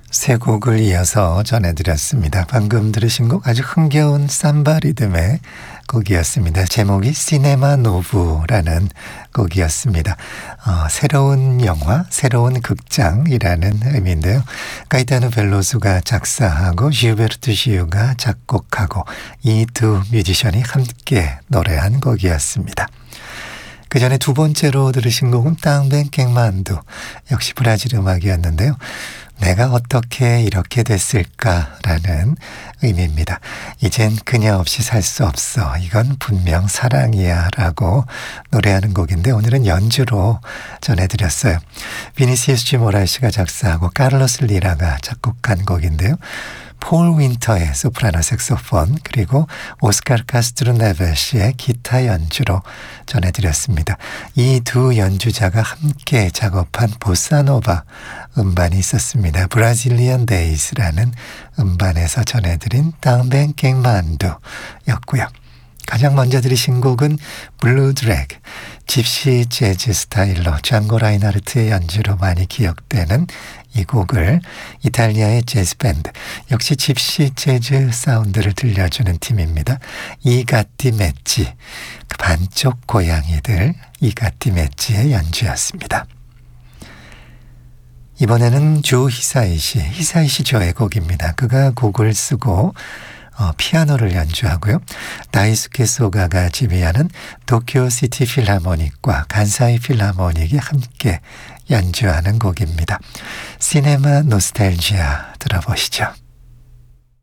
세 곡을 이어서 전해드렸습니다. 방금 들으신 곡 아주 흥겨운 삼바 리듬의 곡이었습니다. 제목이 시네마 노브라는 곡이었습니다. 새로운 영화, 새로운 극장이라는 의미인데요. 가이타노 벨로수가 작사하고 지우베르트 시우가 작곡하고 이 두 뮤지션이 함께 노래한 곡이었습니다. 그 전에 두 번째로 들으신 곡은 땅뱅 깽만두, 역시 브라질 음악이었는데요. 내가 어떻게 이렇게 됐을까라는 의미입니다. 이젠 그녀 없이 살 수 없어. 이건 분명 사랑이야 라고 노래하는 곡인데 오늘은 연주로 전해드렸어요. 비니시우스 G 모라이스가 작사하고 카를로스 리라가 작곡한 곡인데요. 폴 윈터의 소프라노 색소폰 그리고 오스카르 카스트로 네베시의 기타 연주로 전해드렸습니다. 이 두 연주자가 함께 작업한 보사노바 음반이 있었습니다. 브라질리언 데이즈라는 음반에서 전해드린 땅뱅 깽만두였고요. 가장 먼저 들으신 곡은 블루 드래그, 집시 재즈 스타일로 장고 라인하르트의 연주로 많이 기억되는 이 곡을 이탈리아의 재즈 밴드, 역시 집시 재즈 사운드를 들려주는 팀입니다. 이가티 메치, 그 반쪽 고양이들 이가티 메치의 연주였습니다. 이번에는 조 히사이시 조의 곡입니다. 그가 곡을 쓰고 피아노를 연주하고요. 다이스케 소가가 지휘하는 도쿄 시티 필하모닉과 간사이 필하모닉이 함께 연주하는 곡입니다. 시네마 노스텔지아 들어보시죠.